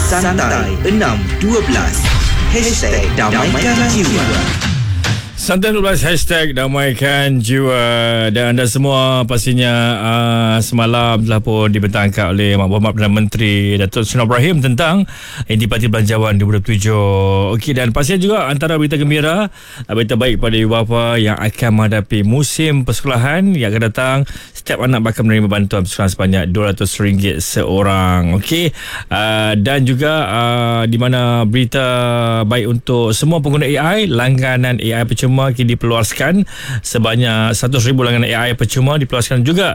Santai 612 #Damaikan Jiwa. Santai 12 #Damaikan Jiwa. Dan anda semua pastinya semalam telah pun dibentangkan oleh Mak Perdana Menteri Datuk Seri Ibrahim tentang Intipati Belanjawan 2027. Okey, dan pastinya juga antara berita gembira, berita baik pada ibu bapa yang akan menghadapi musim persekolahan yang akan datang. Setiap anak bakal menerima bantuan persekolahan sebanyak RM200 seorang. Okey, dan juga di mana berita baik untuk semua pengguna AI, langganan AI percuma kini dikeluarkan sebanyak 100,000 langganan AI percuma dikeluarkan juga.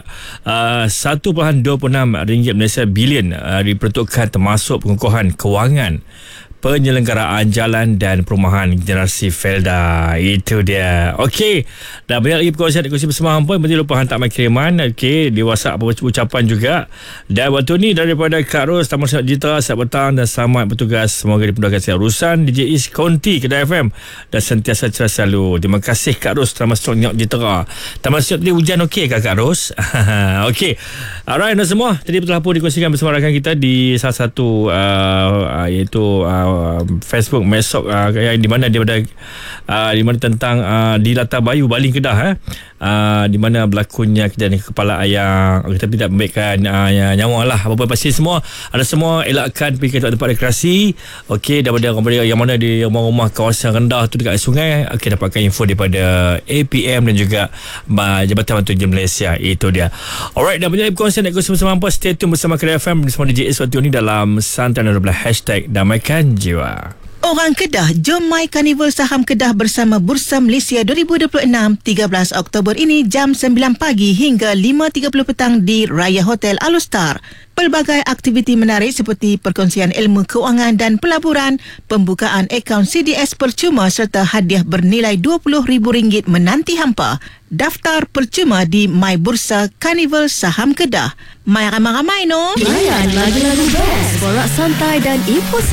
RM1.26 Malaysia bilion diperuntukkan termasuk pengukuhan kewangan penyelenggaraan jalan dan perumahan generasi Felda. Itu dia. Okey, dan banyak lagi perkongsian ekonomi bersama hampa. Jangan lupa hantar mai kiriman di WhatsApp ucapan juga. Dan waktu ni daripada Kak Ros Taman Sinar Jitra, selamat petang dan selamat bertugas. Semoga dipermudahkan segala urusan. DJ Is Konti Kedai FM dan sentiasa cerah selalu. Terima kasih Kak Ros Taman Sinar Jitra. Taman Sinar tadi hujan okey Kak Ros? Okey, alright, dan semua tadi telah pun dikongsikan bersama rakan kita di salah satu iaitu Facebook Mesok yang di mana dia berada di mana tentang di Latar Bayu Baling Kedah di mana berlakunya kejadian kepala ayam. Kita tidak membaikkan nyawa lah. Apa-apa pasti semua ada, semua elakkan pergi ke tempat rekreasi. Okey, daripada yang mana di rumah-rumah kawasan rendah tu dekat sungai, okey, dapatkan info daripada APM dan juga Jabatan Bantuan Malaysia. Itu dia. Alright, dan banyak perkongsian nak bersama hampa. Stay tune bersama Kedai FM bersama DJ S waktu ni dalam Santai 12 #Damaikan Jiwa. Orang Kedah, jom mai Karnival Saham Kedah bersama Bursa Malaysia 2026 13 Oktober ini jam 9 pagi hingga 5.30 petang di Raya Hotel Alustar. Pelbagai aktiviti menarik seperti perkongsian ilmu keuangan dan pelaburan, pembukaan akaun CDS percuma serta hadiah bernilai RM20,000 menanti hampa. Daftar percuma di My Bursa Karnival Saham Kedah. Mai ramai-ramai no. Layan lagu-lagu best, borak santai dan info